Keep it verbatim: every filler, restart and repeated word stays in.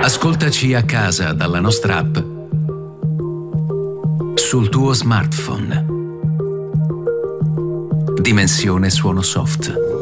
Ascoltaci a casa dalla nostra app, sul tuo smartphone. Dimensione Suono Soft.